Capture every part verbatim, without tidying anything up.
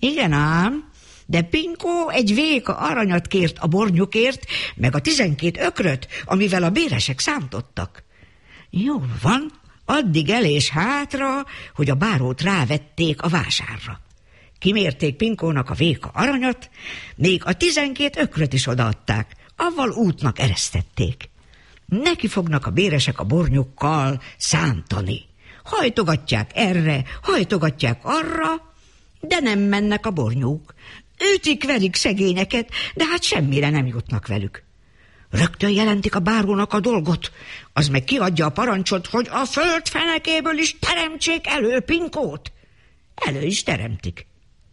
Igen ám, de Pinkó egy véka aranyat kért a bornyukért, meg a tizenkét ökröt, amivel a béresek szántottak. Jó van, addig el és hátra, hogy a bárót rávették a vásárra. Kimérték Pinkónak a véka aranyat, még a tizenkét ökröt is odaadták, avval útnak eresztették. Neki fognak a béresek a bornyukkal szántani. Hajtogatják erre, hajtogatják arra, de nem mennek a bornyúk. Ütik-verik szegényeket, de hát semmire nem jutnak velük. Rögtön jelentik a bárónak a dolgot, az meg kiadja a parancsot, hogy a föld fenekéből is teremtsék elő Pinkót. Elő is teremtik.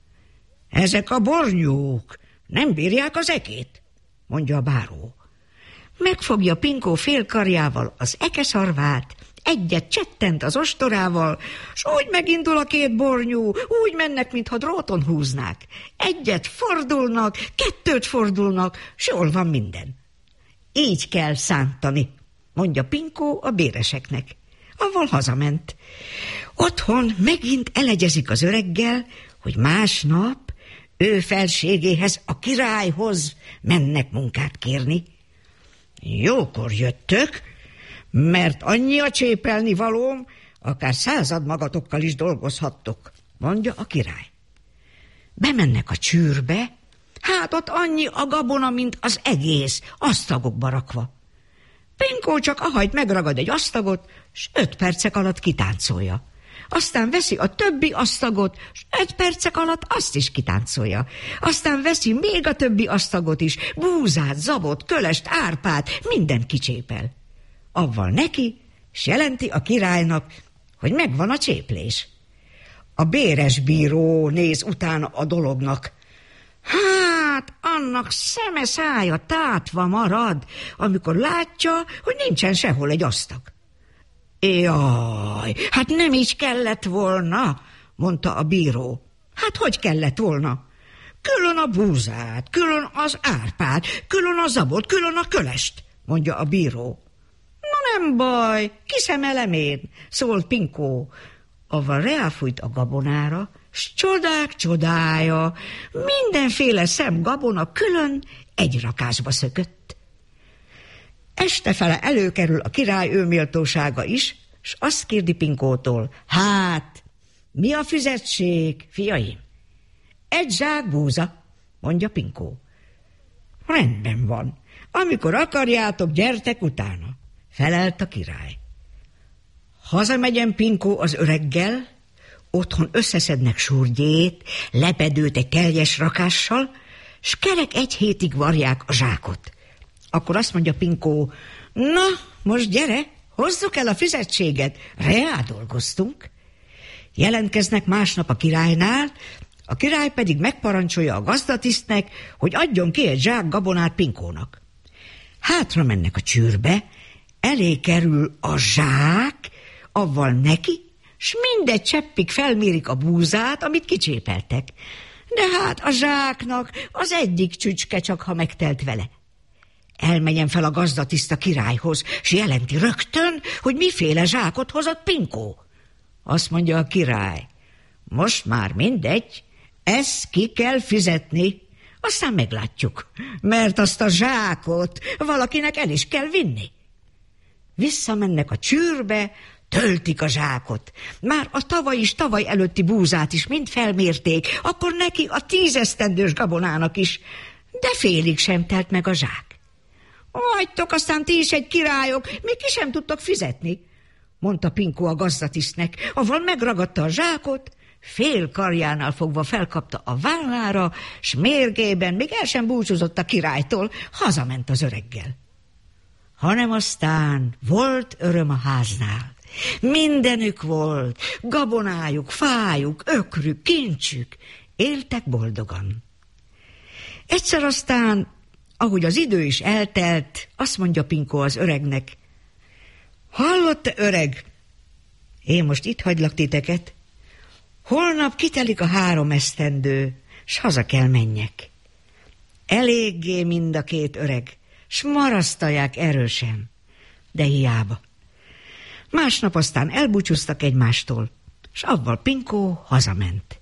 Ezek a bornyúk nem bírják az ekét, mondja a báró. Megfogja Pinkó félkarjával az ekeszarvát, egyet csettent az ostorával, s úgy megindul a két bornyú, úgy mennek, mintha dróton húznák. Egyet fordulnak, kettőt fordulnak, s jól van minden. Így kell szántani, mondja Pinkó a béreseknek. Avval hazament. Otthon megint elegyezik az öreggel, hogy másnap ő felségéhez, a királyhoz mennek munkát kérni. Jókor jöttök, mert annyi a csépelni valóm, akár század magatokkal is dolgozhattok, mondja a király. Bemennek a csűrbe, hát ott annyi a gabona, mint az egész, asztagokba rakva. Pinkó csak ahajt megragad egy asztagot, s öt percek alatt kitáncolja. Aztán veszi a többi asztagot, s öt percek alatt azt is kitáncolja. Aztán veszi még a többi asztagot is, búzát, zabot, kölest, árpát, mindent kicsépel. Avval neki, s jelenti a királynak, hogy megvan a cséplés. A béres bíró néz utána a dolognak. Hát, annak szeme szája tátva marad, amikor látja, hogy nincsen sehol egy asztag. Jaj, hát nem így kellett volna, mondta a bíró. Hát hogy kellett volna? Külön a búzát, külön az árpát, külön a zabot, külön a kölest, mondja a bíró. Na nem baj, kiszemelem én, szólt Pinkó. Avval ráfújt a gabonára, s csodák csodája, mindenféle szem gabona külön egy rakásba szökött. Estefele előkerül a király őméltósága is, s azt kérdi Pinkótól, hát, mi a fizetség, fiaim? Egy zsák búza, mondja Pinkó. Rendben van, amikor akarjátok, gyertek utána, felelt a király. Hazamegyen Pinkó az öreggel, otthon összeszednek surgyét, lepedőt egy teljes rakással, s kerek egy hétig varják a zsákot. Akkor azt mondja Pinkó, na, most gyere, hozzuk el a fizetséget, reá dolgoztunk. Jelentkeznek másnap a királynál, a király pedig megparancsolja a gazdatisztnek, hogy adjon ki egy zsák gabonát Pinkónak. Hátra mennek a csűrbe, elé kerül a zsák, avval neki, s mindegy cseppig felmérik a búzát, amit kicsépeltek. De hát a zsáknak az egyik csücske csak, ha megtelt vele. Elmenjen fel a gazdatiszt a királyhoz, s jelenti rögtön, hogy miféle zsákot hozott Pinkó. Azt mondja a király, most már mindegy, ezt ki kell fizetni, aztán meglátjuk, mert azt a zsákot valakinek el is kell vinni. Visszamennek a csűrbe, töltik a zsákot. Már a tavaly is, tavaly előtti búzát is mind felmérték, akkor neki a tízesztendős gabonának is, de félig sem telt meg a zsák. Hagytok aztán ti is egy királyok, még ki sem tudtok fizetni, mondta Pinkó a gazdatisztnek, avval megragadta a zsákot, fél karjánál fogva felkapta a vállára, s mérgében még el sem búcsúzott a királytól, hazament az öreggel. Hanem aztán volt öröm a háznál. Mindenük volt, gabonájuk, fájuk, ökrük, kincsük, éltek boldogan. Egyszer aztán, ahogy az idő is eltelt, azt mondja Pinkó az öregnek, hallott te öreg, én most itt hagylak titeket, holnap kitelik a három esztendő, s haza kell menjek. Eléggé mind a két öreg, s marasztalják erősen, de hiába. Másnap aztán elbúcsúztak egymástól, s avval Pinkó hazament.